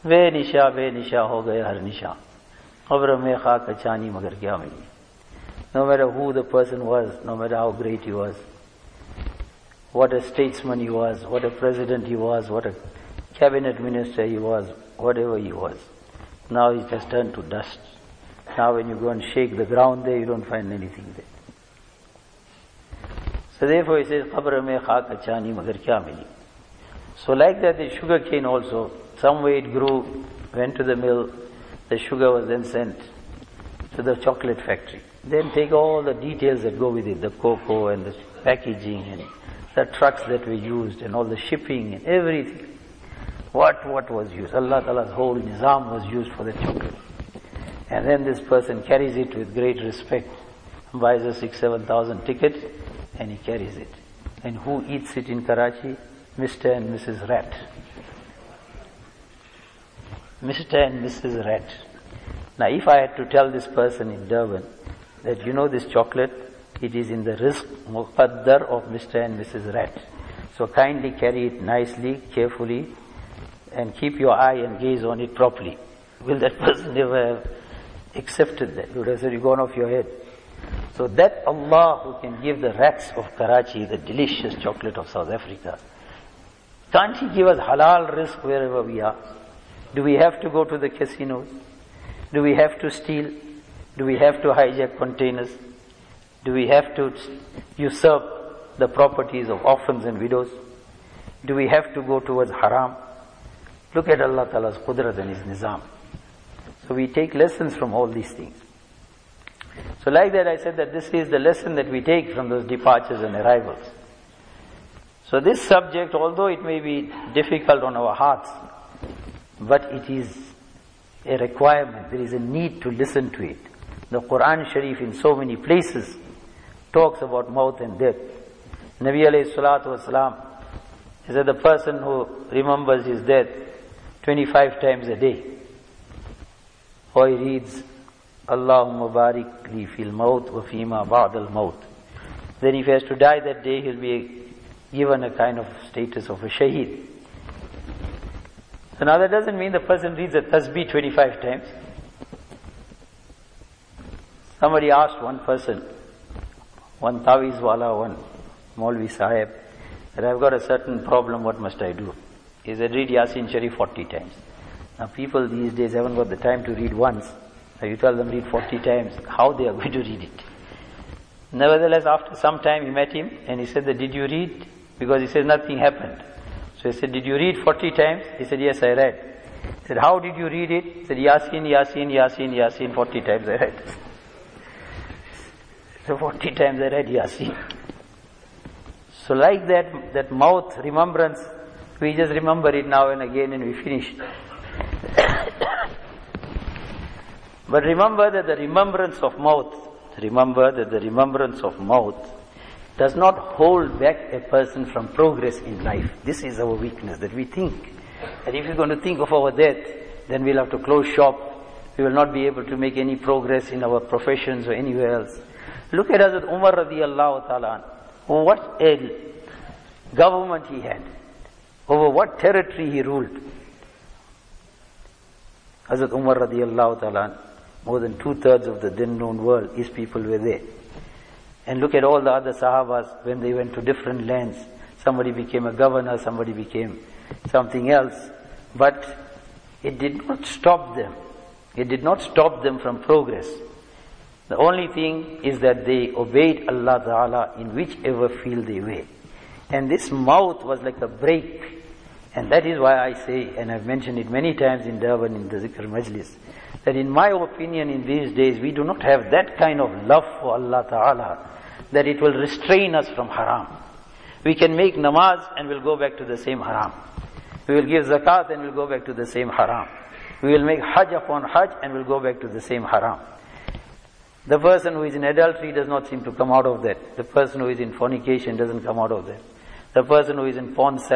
बेनिशा हो गए हर निशा, कब्र में खाक अचानी मगर क्या मिली. No matter who the person was, no matter how great he was, what a statesman he was, what a president he was, what a cabinet minister he was, whatever he was, now he's just turned to dust. Now when you go and shake the ground there, you don't find anything there. So therefore he says, qabr mein khak achani magar kya mili. So like that the sugar cane also, some way it grew, went to the mill, the sugar was then sent to the chocolate factory. Then take all the details that go with it, the cocoa and the packaging and the trucks that were used and all the shipping and everything. What was used? Allah Ta'ala's whole nizam was used for the chocolate. And then this person carries it with great respect, buys a 6,000-7,000 ticket and he carries it. And who eats it in Karachi? Mr. and Mrs. Rat. Mr. and Mrs. Rat. Now if I had to tell this person in Durban that you know this chocolate, it is in the rizq muqaddar of Mr. and Mrs. Rat. So kindly carry it nicely, carefully, and keep your eye and gaze on it properly. Will that person never have accepted that? He would have said, you've gone off your head. So that Allah who can give the rats of Karachi the delicious chocolate of South Africa, can't He give us halal rizq wherever we are? Do we have to go to the casinos? Do we have to steal? Do we have to hijack containers? Do we have to usurp the properties of orphans and widows? Do we have to go towards haram? Look at Allah Ta'ala's qudrat and His nizam. So we take lessons from all these things. So like that I said that this is the lesson that we take from those departures and arrivals. So this subject, although it may be difficult on our hearts, but it is a requirement, there is a need to listen to it. The Quran Sharif in so many places talks about maut and death. Nabi alayhi salatu wasalam is that the person who remembers his death 25 times a day, or he reads Allahumma barik li fil maut wa fima ba'dal maut, then if he has to die that day, he'll be given a kind of status of a shaheed. So now that doesn't mean the person reads a tasbih 25 times. Somebody asked one person, one Tawiz wala, one Maulvi Sahib, that I've got a certain problem, what must I do? He said, read Yasin Sharif 40 times. Now people these days haven't got the time to read once. Now you tell them read 40 times, how they are going to read it? Nevertheless, after some time he met him and he said that, did you read? Because he said nothing happened. So he said, did you read 40 times? He said, yes, I read. He said, how did you read it? He said, Yasin, 40 times I read. So 40 times I read Yasin. So like that mouth remembrance, we just remember it now and again and we finish. But remember that the remembrance of mouth does not hold back a person from progress in life. This is our weakness, that we think that if we're going to think of our death, then we'll have to close shop. We will not be able to make any progress in our professions or anywhere else. Look at Hazrat Umar radiallahu ta'ala. What a government he had. Over what territory he ruled. Hazrat Umar radiallahu ta'ala, more than 2/3 of the then known world, his people were there. And look at all the other Sahabas when they went to different lands. Somebody became a governor, somebody became something else. But it did not stop them. It did not stop them from progress. The only thing is that they obeyed Allah Ta'ala in whichever field they were. And this mouth was like a brake. And that is why I say, and I've mentioned it many times in Durban in the Zikr Majlis, that in my opinion in these days we do not have that kind of love for Allah Ta'ala that it will restrain us from haram. We can make namaz and we'll go back to the same haram. We will give zakat and we'll go back to the same haram. We will make hajj upon hajj and we'll go back to the same haram. The person who is in adultery does not seem to come out of that. The person who is in fornication doesn't come out of that. The person who is in porn